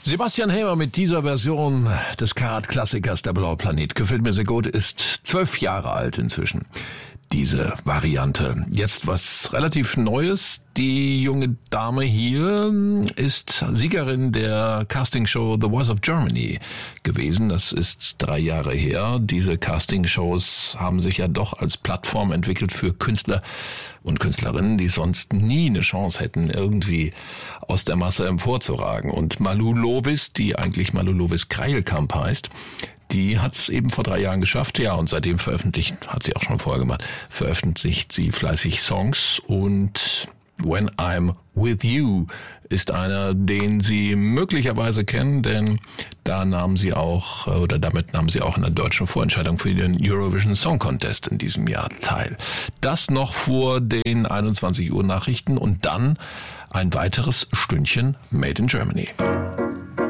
Sebastian Hamer mit dieser Version des Karat-Klassikers Der blaue Planet. Gefällt mir sehr gut, ist 12 Jahre alt inzwischen. Diese Variante. Jetzt was relativ Neues. Die junge Dame hier ist Siegerin der Castingshow The Voice of Germany gewesen. Das ist 3 Jahre her. Diese Castingshows haben sich ja doch als Plattform entwickelt für Künstler und Künstlerinnen, die sonst nie eine Chance hätten, irgendwie aus der Masse emporzuragen. Und Malou Lovis, die eigentlich Malou Lovis Kreilkamp heißt, die hat es eben vor 3 Jahren geschafft, ja, und seitdem hat sie auch schon vorher gemacht, veröffentlicht sie fleißig Songs und When I'm With You ist einer, den Sie möglicherweise kennen, denn damit nahm sie auch in der deutschen Vorentscheidung für den Eurovision Song Contest in diesem Jahr teil. Das noch vor den 21 Uhr Nachrichten und dann ein weiteres Stündchen Made in Germany.